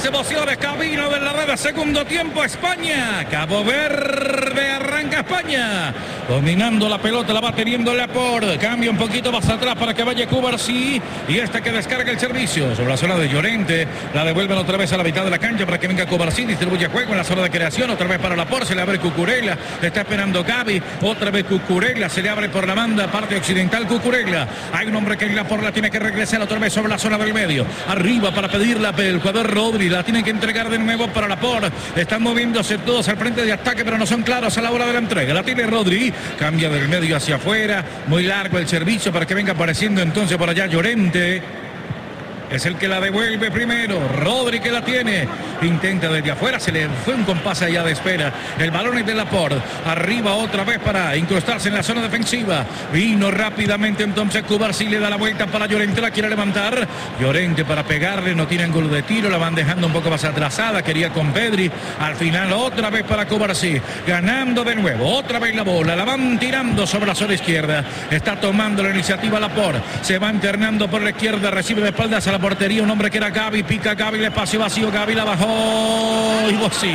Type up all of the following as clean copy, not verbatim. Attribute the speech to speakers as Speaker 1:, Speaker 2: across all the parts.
Speaker 1: emociones, camino de la red, segundo tiempo, España, Cabo Verde, arranca España, dominando la pelota, la va teniendo Laporte, cambia un poquito más atrás para que vaya Cubarsí, y que descarga el servicio sobre la zona de Llorente, la devuelven otra vez a la mitad de la cancha para que venga Cubarsí, distribuye juego en la zona de creación, otra vez para Laporte, se le abre Cucurella, está esperando Gavi, otra vez Cucurella, se le abre por la banda, parte occidental Cucurella, hay un hombre que en Laporte la tiene que regresar otra vez sobre la zona del medio, arriba para pedirla el jugador Rodri, la tienen que entregar de nuevo para Laporte, están moviéndose todos al frente de ataque, pero no son claros a la hora de la entrega, la tiene Rodri, cambia del medio hacia afuera, muy largo el servicio para que venga apareciendo entonces por allá Llorente. Es el que la devuelve primero, Rodri que la tiene, intenta desde afuera, se le fue un compás allá de espera, el balón es de Laporte, arriba otra vez para incrustarse en la zona defensiva, vino rápidamente entonces Cubarsí, le da la vuelta para Llorente, la quiere levantar, Llorente para pegarle, no tiene ángulo de tiro, la van dejando un poco más atrasada, quería con Pedri, al final otra vez para Cubarsí, ganando de nuevo, otra vez la bola, la van tirando sobre la zona izquierda, está tomando la iniciativa Laporte, se va internando por la izquierda, recibe de espaldas a la portería, un hombre que era Gavi, pica Gavi, el espacio vacío, Gavi la bajó y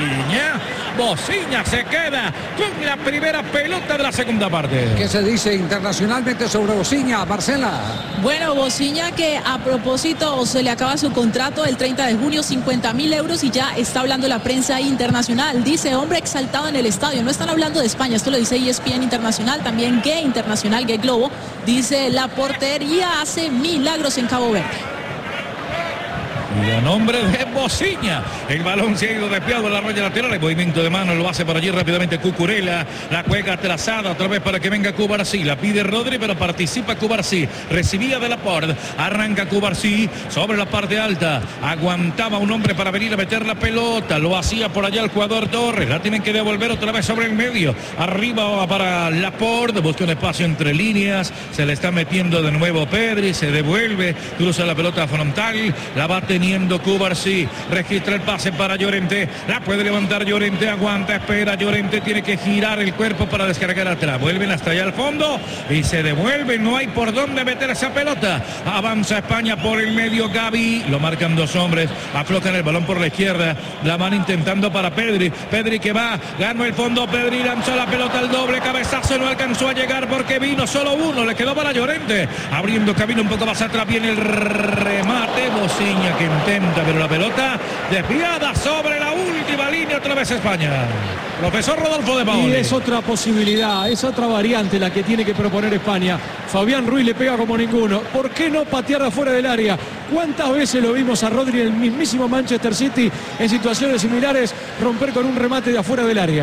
Speaker 1: Bociña se queda con la primera pelota de la segunda parte.
Speaker 2: ¿Qué se dice internacionalmente sobre Bociña, Marcela?
Speaker 3: Bueno, Bociña que a propósito se le acaba su contrato el 30 de junio, 50.000 euros y ya está hablando la prensa internacional. Dice, hombre exaltado en el estadio, no están hablando de España, esto lo dice ESPN Internacional, también Gay Internacional, Gay Globo, dice la portería hace milagros en Cabo Verde.
Speaker 1: Y a nombre de Bociña, el balón se ha ido desviado a la raya lateral, el movimiento de mano lo hace por allí rápidamente Cucurella, la juega atrasada otra vez para que venga Cubarsí, la pide Rodri pero participa Cubarsí, recibía de Laporte, arranca Cubarsí sobre la parte alta, aguantaba un hombre para venir a meter la pelota, lo hacía por allá el jugador Torres, la tienen que devolver otra vez sobre el medio, arriba para Laporte, busca un espacio entre líneas, se le está metiendo de nuevo Pedri, se devuelve, cruza la pelota frontal, la va teniendo Cubarsí, registra el pase para Llorente, la puede levantar Llorente, aguanta, espera, Llorente tiene que girar el cuerpo para descargar atrás, vuelven hasta allá al fondo y se devuelven, no hay por dónde meter esa pelota, avanza España por el medio, Gavi, lo marcan dos hombres, aflojan el balón por la izquierda, la van intentando para Pedri que va, ganó el fondo, Pedri lanzó la pelota al doble, cabezazo, no alcanzó a llegar porque vino solo uno, le quedó para Llorente, abriendo camino un poco más atrás, viene el remate, Bociña que intenta, pero la pelota desviada sobre la última línea, otra vez España. Profesor Rodolfo de Paoli.
Speaker 4: Y es otra posibilidad, es otra variante la que tiene que proponer España. Fabián Ruiz le pega como ninguno. ¿Por qué no patear afuera del área? ¿Cuántas veces lo vimos a Rodri en el mismísimo Manchester City en situaciones similares romper con un remate de afuera del área?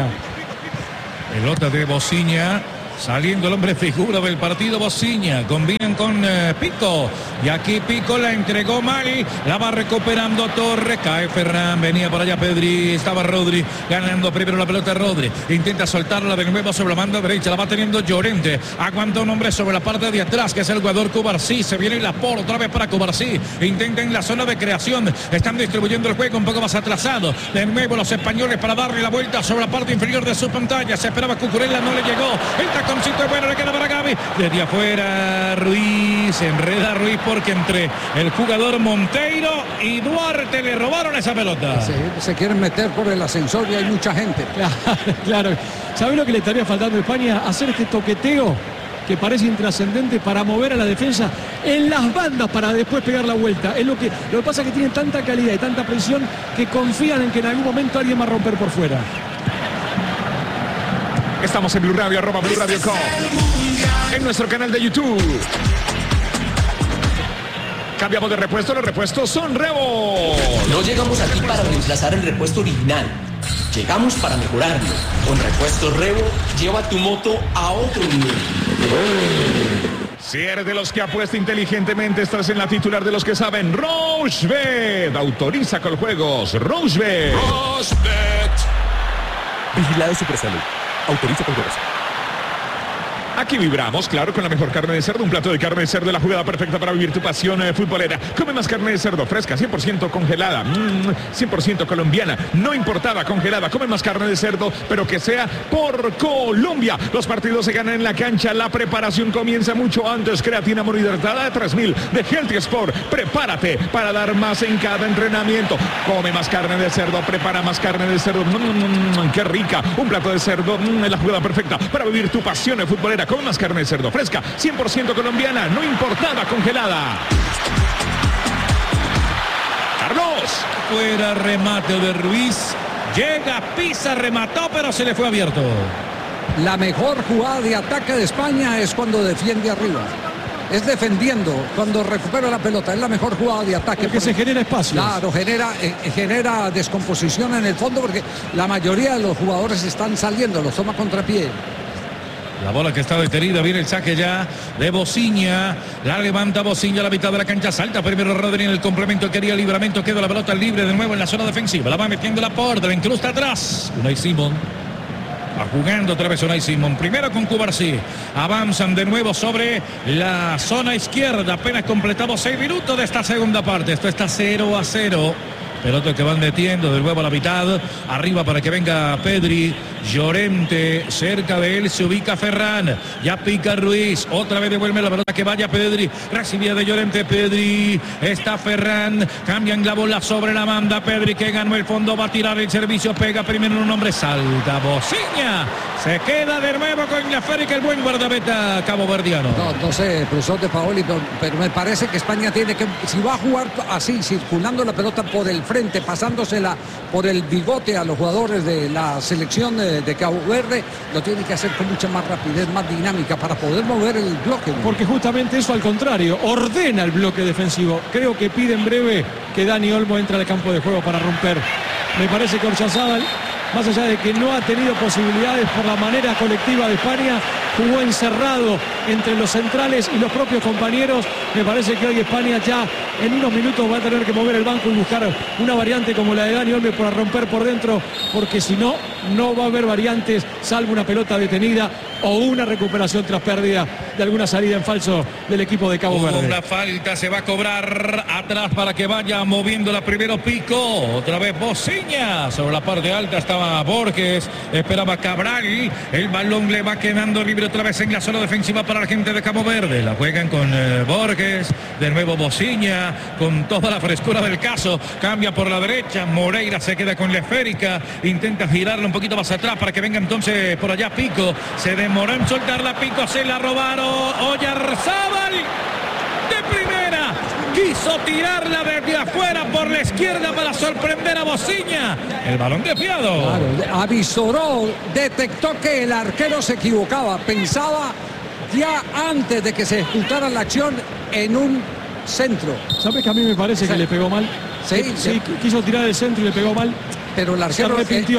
Speaker 1: Pelota de Bociña. Saliendo el hombre figura del partido, Bociña, combinan con Pico, y aquí Pico la entregó mal, la va recuperando Torres, cae Ferran, venía por allá Pedri, estaba Rodri, ganando primero la pelota Rodri, intenta soltarla de nuevo sobre la banda derecha, la va teniendo Llorente, aguanta un hombre sobre la parte de atrás, que es el jugador Cubarsí, se viene Laporte otra vez para Cubarsí, intenta en la zona de creación, están distribuyendo el juego un poco más atrasado, de nuevo los españoles para darle la vuelta sobre la parte inferior de su pantalla, se esperaba Cucurella, no le llegó, el taconcito bueno, le queda para Gavi, desde afuera Ruiz, se enreda Ruiz porque entre el jugador Monteiro y Duarte le robaron esa pelota.
Speaker 2: Se quieren meter por el ascensor y hay mucha gente.
Speaker 4: Claro. ¿Sabes lo que le estaría faltando a España? Hacer este toqueteo que parece intrascendente para mover a la defensa en las bandas para después pegar la vuelta. Es lo que pasa es que tienen tanta calidad y tanta presión que confían en que en algún momento alguien va a romper por fuera.
Speaker 5: Estamos en Blue Radio, @BlueRadio.com, en nuestro canal de YouTube. Cambiamos de repuesto, los repuestos son Revo.
Speaker 6: No llegamos aquí para reemplazar el repuesto original. Llegamos para mejorarlo. Con Repuestos Revo, lleva tu moto a otro nivel.
Speaker 5: Si eres de los que apuesta inteligentemente, estás en la titular de los que saben. Rochebet autoriza con juegos. Rochebet.
Speaker 7: Vigilado Supersalud. Autoriza con juegos.
Speaker 5: Aquí vibramos, claro, con la mejor carne de cerdo. Un plato de carne de cerdo, la jugada perfecta para vivir tu pasión futbolera. Come más carne de cerdo fresca, 100% congelada, 100% colombiana, no importada, congelada. Come más carne de cerdo, pero que sea por Colombia. Los partidos se ganan en la cancha, la preparación comienza mucho antes. Creatina monohidratada de 3000 de Healthy Sport. Prepárate para dar más en cada entrenamiento. Come más carne de cerdo, prepara más carne de cerdo. ¡Qué rica! Un plato de cerdo es la jugada perfecta para vivir tu pasión futbolera. Come más carne de cerdo fresca, 100% colombiana, no importada, congelada. Carlos.
Speaker 1: Fuera remate de Ruiz. Llega, pisa, remató, pero se le fue abierto.
Speaker 2: La mejor jugada de ataque de España es cuando defiende arriba. Es defendiendo cuando recupera la pelota. Es la mejor jugada de ataque.
Speaker 4: Porque se genera espacio.
Speaker 2: Claro, genera descomposición en el fondo porque la mayoría de los jugadores están saliendo, los toma contrapié.
Speaker 1: La bola que está detenida, viene el saque ya de Bociña, la levanta Bociña a la mitad de la cancha, salta primero Rodri en el complemento, quería libramiento, queda la pelota libre de nuevo en la zona defensiva, la va metiendo la Laporte, la incrusta atrás, Unai Simón. Va jugando otra vez Unai Simón. Primero con Cubarsí. Avanzan de nuevo sobre la zona izquierda. Apenas completamos 6 minutos de esta segunda parte. Esto está 0-0. Pelota que van metiendo de nuevo a la mitad. Arriba para que venga Pedri. Llorente, cerca de él se ubica Ferran, ya pica Ruiz, otra vez devuelve la pelota que vaya Pedri, recibida de Llorente, Pedri, está Ferran, cambian la bola sobre la banda, Pedri que ganó el fondo, va a tirar el servicio, pega primero un hombre, salta Bociña, se queda de nuevo con la esférica el buen guardameta caboverdiano.
Speaker 2: No sé, profesor de Paoli, pero me parece que España tiene que, si va a jugar así, circulando la pelota por el frente, pasándosela por el bigote a los jugadores de la selección de Cabo Verde, lo tiene que hacer con mucha más rapidez, más dinámica para poder mover el bloque.
Speaker 4: Porque justamente eso, al contrario, ordena el bloque defensivo. Creo que pide en breve que Dani Olmo entre al campo de juego para romper. Me parece que Orchazábal, más allá de que no ha tenido posibilidades por la manera colectiva de España, jugó encerrado entre los centrales y los propios compañeros. Me parece que hoy España ya en unos minutos va a tener que mover el banco y buscar una variante como la de Dani Olmo para romper por dentro, porque si no, no va a haber variantes salvo una pelota detenida o una recuperación tras pérdida de alguna salida en falso del equipo de Cabo Verde.
Speaker 1: Una falta, se va a cobrar atrás para que vaya moviéndola primero Pico, otra vez Bociña, sobre la parte alta estaba Borges, esperaba Cabral, el balón le va quedando libre otra vez en la zona defensiva para la gente de Cabo Verde, la juegan con Borges, de nuevo Bociña, con toda la frescura del caso, cambia por la derecha, Moreira se queda con la esférica, intenta girarla un poquito más atrás para que venga entonces por allá Pico, se demoró en soltarla Pico, se la robaron, Oyarzábal de primera, quiso tirarla desde afuera por la izquierda para sorprender a Bociña, el balón desviado.
Speaker 2: Claro, avisoró, detectó que el arquero se equivocaba, pensaba ya antes de que se ejecutara la acción en un centro.
Speaker 4: ¿Sabes que a mí me parece que le pegó mal? Sí, quiso tirar el centro y le pegó mal.
Speaker 2: Pero el arquero,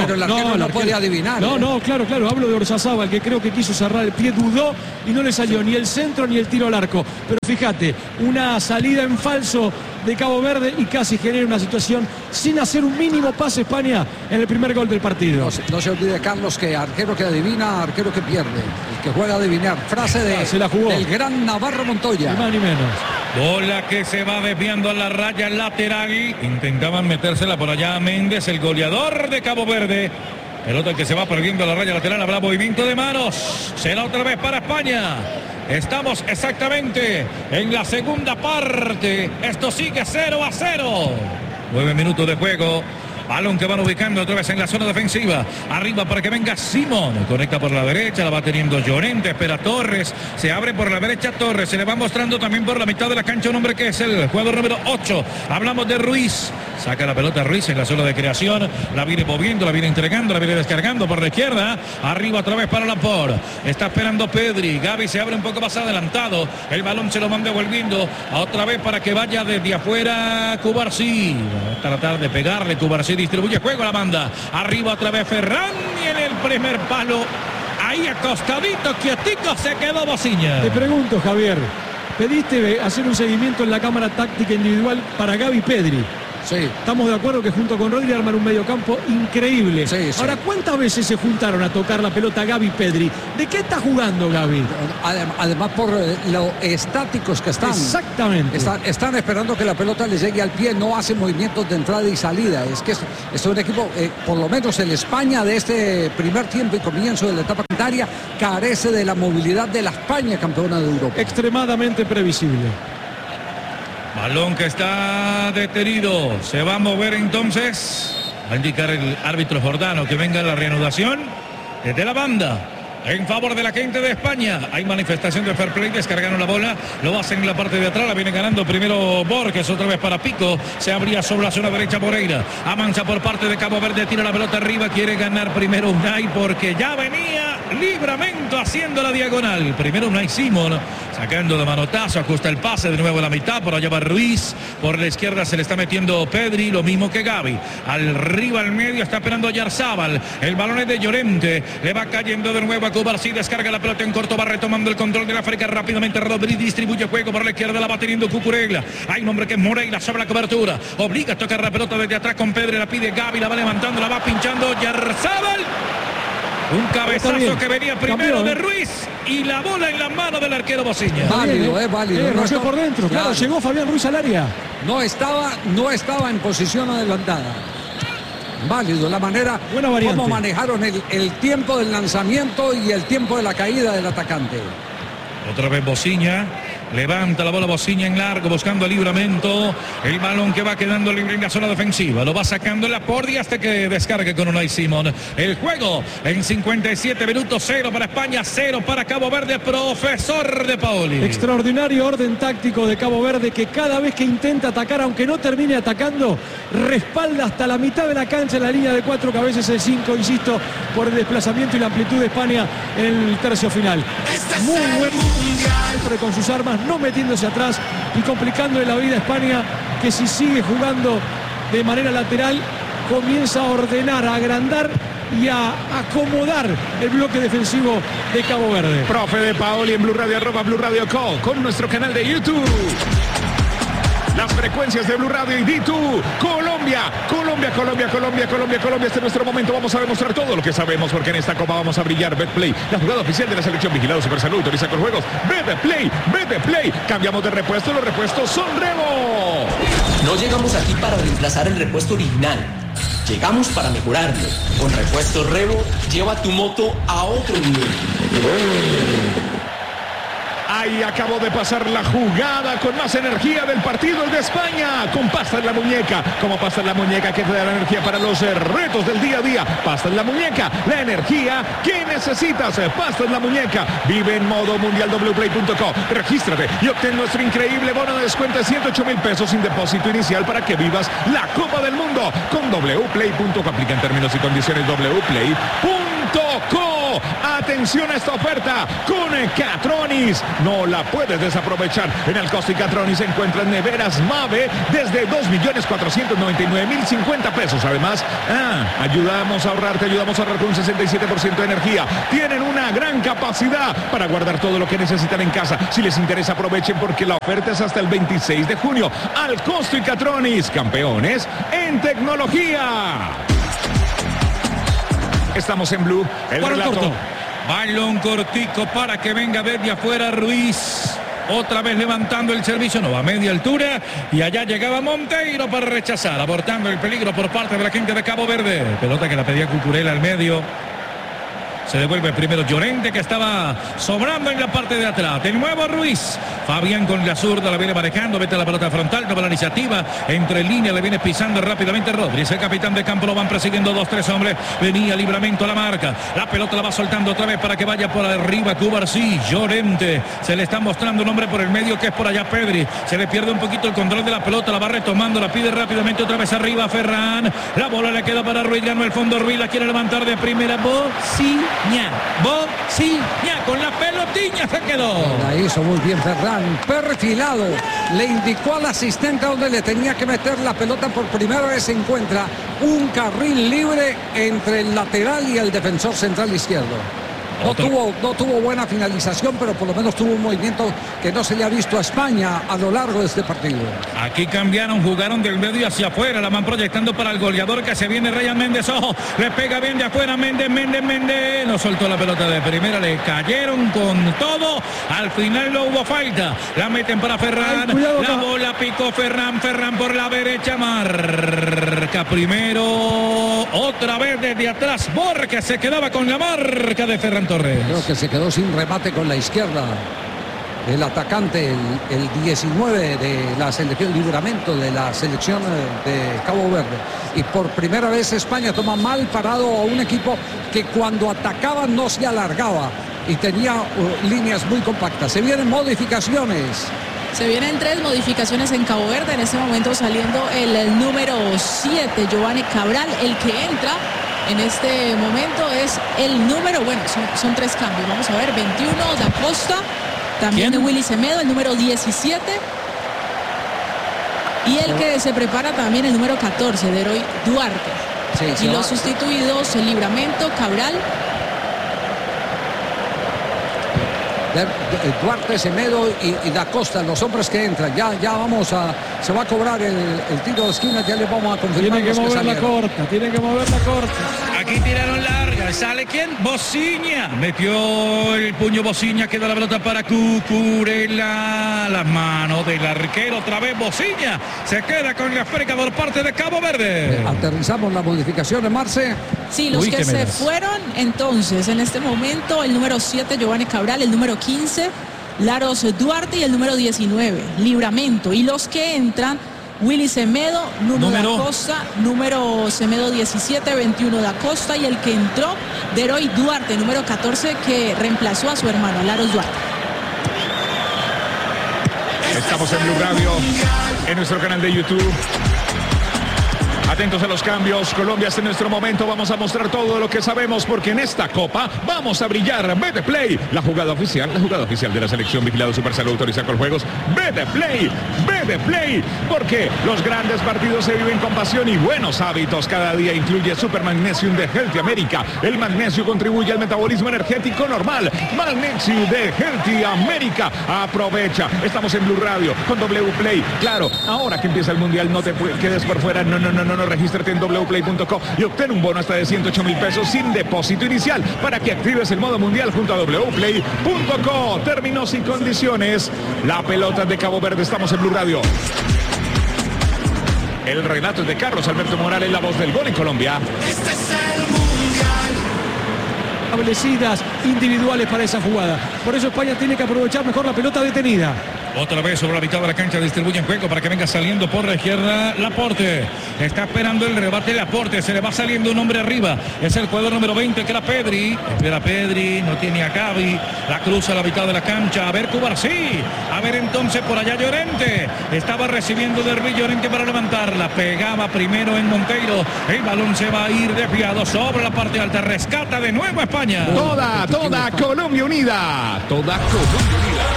Speaker 2: no puede adivinar.
Speaker 4: No, claro, hablo de Orchazábal, que creo que quiso cerrar el pie, dudó y no le salió ni el centro ni el tiro al arco. Pero fíjate, una salida en falso de Cabo Verde y casi genera una situación sin hacer un mínimo pase España en el primer gol del partido.
Speaker 2: No se olvide, Carlos, que arquero que adivina, arquero que pierde. El que juega a adivinar. Frase del gran Navarro Montoya.
Speaker 4: Ni más ni menos.
Speaker 1: Bola que se va desviando a la raya lateral. Intentaban metérsela por allá a Méndez, el goleador de Cabo Verde. Pelota que se va perdiendo a la raya lateral. Habrá movimiento de manos. Será otra vez para España. Estamos exactamente en la segunda parte. Esto sigue 0-0. 9 minutos de juego. Balón que van ubicando otra vez en la zona defensiva. Arriba para que venga Simón. Conecta por la derecha, la va teniendo Llorente. Espera Torres. Se abre por la derecha Torres. Se le va mostrando también por la mitad de la cancha un hombre que es el jugador número 8. Hablamos de Ruiz. Saca la pelota Ruiz en la zona de creación. La viene moviendo, la viene entregando, la viene descargando por la izquierda. Arriba otra vez para Laporte. Está esperando Pedri. Gavi se abre un poco más adelantado. El balón se lo van devolviendo. Otra vez para que vaya desde afuera Cubarsí. Va a tratar de pegarle Cubarsí. Distribuye juego a la banda. Arriba otra vez Ferran y en el primer palo. Ahí acostadito, quietico, se quedó Bociña.
Speaker 4: Te pregunto, Javier. Pediste hacer un seguimiento en la cámara táctica individual para Gavi Pedri.
Speaker 2: Sí.
Speaker 4: Estamos de acuerdo que junto con Rodri arman un mediocampo increíble.
Speaker 2: Sí, sí.
Speaker 4: Ahora, ¿cuántas veces se juntaron a tocar la pelota Gavi y Pedri? ¿De qué está jugando Gavi?
Speaker 2: Además por lo estáticos que están.
Speaker 4: Exactamente.
Speaker 2: Están esperando que la pelota les llegue al pie, no hacen movimientos de entrada y salida. Es que es un equipo, por lo menos el España de este primer tiempo y comienzo de la etapa contraria, carece de la movilidad de la España campeona de Europa.
Speaker 4: Extremadamente previsible.
Speaker 1: Balón que está detenido. Se va a mover entonces. Va a indicar el árbitro Jordano que venga la reanudación desde la banda. En favor de la gente de España. Hay manifestación de fair play. Descargaron la bola. Lo hacen en la parte de atrás. La viene ganando primero Borges. Otra vez para Pico. Se abría sobre la zona derecha Moreira. Avanza por parte de Cabo Verde. Tira la pelota arriba. Quiere ganar primero Unai porque ya venía Livramento haciendo la diagonal. Primero Unai Simón. Sacando de manotazo. Ajusta el pase de nuevo a la mitad. Por allá va Ruiz. Por la izquierda se le está metiendo Pedri. Lo mismo que Gavi. Arriba al medio está esperando Yarzábal. El balón es de Llorente. Le va cayendo de nuevo a Cubarsí, descarga la pelota en corto, va retomando el control de la África rápidamente. Rodri distribuye juego por la izquierda, la va teniendo Cucurella. Hay un hombre que es Moreira sobre la cobertura. Obliga a tocar la pelota desde atrás con Pedri, la pide Gavi, la va levantando, la va pinchando Yarzábal. Un cabezazo que venía primero de Ruiz y la bola en la mano del arquero Bociña.
Speaker 2: Válido, válido.
Speaker 4: No está por dentro, claro, llegó Fabián Ruiz al área.
Speaker 2: No estaba en posición adelantada. Válido la manera como manejaron el tiempo del lanzamiento y el tiempo de la caída del atacante.
Speaker 1: Otra vez Bociña. Levanta la bola Bociña en largo buscando el Livramento. El balón que va quedando libre en la zona defensiva. Lo va sacando en la Pordi hasta que descargue con Unai Simón. El juego en 57 minutos. 0 para España, 0 para Cabo Verde. Profesor De Paoli.
Speaker 4: Extraordinario orden táctico de Cabo Verde que cada vez que intenta atacar, aunque no termine atacando, respalda hasta la mitad de la cancha en la línea de 4, que a veces es 5, insisto, por el desplazamiento y la amplitud de España en el tercio final. Muy buen mundial con sus armas, no metiéndose atrás y complicándole la vida a España, que si sigue jugando de manera lateral comienza a ordenar, a agrandar y a acomodar el bloque defensivo de Cabo Verde.
Speaker 5: Profe De Paoli en Blue Radio, @Blue Radio Co, con nuestro canal de YouTube. Las frecuencias de Blue Radio y D2. Colombia. Este es nuestro momento. Vamos a demostrar todo lo que sabemos porque en esta copa vamos a brillar. Betplay, la jugada oficial de la selección vigilado Supersalud. Autoriza con juegos. Betplay. Cambiamos de repuesto. Los repuestos son Revo.
Speaker 6: No llegamos aquí para reemplazar el repuesto original. Llegamos para mejorarlo. Con repuestos Revo, lleva tu moto a otro nivel.
Speaker 5: Ahí acabó de pasar la jugada con más energía del partido, el de España, con pasta en la muñeca. Como pasta en la muñeca que te da la energía para los retos del día a día. Pasta en la muñeca, la energía que necesitas. Pasta en la muñeca. Vive en modo mundial wplay.com. Regístrate y obtén nuestro increíble bono de descuento de 108,000 pesos sin depósito inicial para que vivas la Copa del Mundo con wplay.com. Aplica en términos y condiciones wplay.com. Atención a esta oferta con Catronis. No la puedes desaprovechar. En Alcosta y Catronis se encuentran neveras Mave desde 2.499.050 pesos. Además, ayudamos a ahorrar con un 67% de energía. Tienen una gran capacidad para guardar todo lo que necesitan en casa. Si les interesa, aprovechen porque la oferta es hasta el 26 de junio. Alcosta y Catronis, campeones en tecnología. Estamos en Blue. El relato.
Speaker 1: Corto. Balón cortico para que venga desde afuera Ruiz. Otra vez levantando el servicio, no va a media altura. Y allá llegaba Monteiro para rechazar, abortando el peligro por parte de la gente de Cabo Verde. Pelota que la pedía Cucurella al medio. Se devuelve primero Llorente, que estaba sobrando en la parte de atrás. De nuevo Ruiz. Fabián con la zurda la viene manejando. Vete a la pelota frontal. No va la iniciativa. Entre líneas le viene pisando rápidamente Rodríguez. El capitán de campo lo van persiguiendo 2-3 hombres. Venía Livramento a la marca. La pelota la va soltando otra vez para que vaya por arriba Cubarsí. Llorente. Se le está mostrando un hombre por el medio que es por allá Pedri. Se le pierde un poquito el control de la pelota. La va retomando. La pide rápidamente otra vez arriba Ferran. La bola le queda para Ruiz. Ganó el fondo Ruiz. La quiere levantar de primera. Bociña con la pelotiña se quedó.
Speaker 2: La hizo muy bien Ferran, perfilado. Le indicó al asistente a donde le tenía que meter la pelota. Por primera vez se encuentra un carril libre entre el lateral y el defensor central izquierdo. No tuvo buena finalización, pero por lo menos tuvo un movimiento que no se le ha visto a España a lo largo de este partido.
Speaker 1: Aquí cambiaron, jugaron del medio hacia afuera, la van proyectando para el goleador que se viene, Ryan Méndez. Ojo, le pega bien de afuera, Méndez, no soltó la pelota de primera, le cayeron con todo. Al final no hubo falta, la meten para Ferran.
Speaker 4: Cuidado,
Speaker 1: la bola picó Ferran por la derecha, marca primero, otra vez desde atrás, Borja se quedaba con la marca de Ferran Torres.
Speaker 2: Creo que se quedó sin remate con la izquierda. El atacante, el 19 de la selección, Livramento de la selección de Cabo Verde. Y por primera vez España toma mal parado a un equipo que cuando atacaba no se alargaba y tenía líneas muy compactas. Se vienen modificaciones.
Speaker 3: Se vienen 3 modificaciones en Cabo Verde. En este momento saliendo el número 7, Giovanni Cabral. El que entra en este momento es el número, bueno, son 3 cambios. Vamos a ver, 21, Da Costa. También de Willy Semedo, el número 17. Y el que se prepara también el número 14, de Heroy Duarte.
Speaker 2: Sí,
Speaker 3: y los sustituidos, el Livramento, Cabral.
Speaker 2: Duarte, Semedo y Da Costa, los hombres que entran. Se va a cobrar el tiro de esquina, ya le vamos a confirmar.
Speaker 4: Tienen que mover la corta.
Speaker 1: Aquí tiraron larga, ¿sale quién? Bociña, metió el puño Bociña, queda la pelota para Cucurella, las manos del arquero, otra vez Bociña, se queda con la esférica por parte de Cabo Verde.
Speaker 2: Aterrizamos la modificación de Marce.
Speaker 3: Sí, los que se fueron entonces, en este momento, el número 7, Giovanni Cabral, el número 15, Laros Duarte y el número 19, Livramento. Y los que entran, Willy Semedo, número Da Costa, número Semedo 17, 21 Da Costa y el que entró, Heroy Duarte, número 14, que reemplazó a su hermano, Laros Duarte.
Speaker 5: Estamos en Blue Radio, en nuestro canal de YouTube. Atentos a los cambios, Colombia está en nuestro momento, vamos a mostrar todo lo que sabemos porque en esta copa vamos a brillar. BetPlay, la jugada oficial de la selección, vigilado Supersalud, autoriza con juegos. BetPlay, porque los grandes partidos se viven con pasión y buenos hábitos. Cada día incluye Super Magnesium de Healthy America. El magnesio contribuye al metabolismo energético normal. Magnesium de Healthy America. Aprovecha, estamos en Blue Radio con WPlay. Claro, ahora que empieza el mundial no te quedes por fuera, no, regístrate en wplay.co y obtén un bono hasta de 108,000 pesos sin depósito inicial para que actives el modo mundial junto a wplay.co. Términos y condiciones. La pelota de Cabo Verde, estamos en Blue Radio. El relato es de Carlos Alberto Morales, la voz del gol en Colombia.
Speaker 7: Este es el mundial.
Speaker 4: Establecidas individuales para esa jugada. Por eso España tiene que aprovechar mejor la pelota detenida.
Speaker 1: Otra vez sobre la mitad de la cancha distribuyen juego para que venga saliendo por la izquierda Laporte. Está esperando el rebate Laporte. Se le va saliendo un hombre arriba. Es el jugador número 20 que era Pedri. Espera Pedri, no tiene a Gavi. La cruza a la mitad de la cancha. A ver Cubarsí. A ver entonces por allá Llorente. Estaba recibiendo de Ruiz Llorente para levantarla. Pegaba primero en Monteiro. El balón se va a ir desviado sobre la parte alta. Rescata de nuevo a España.
Speaker 5: Toda Colombia unida. Toda Colombia unida.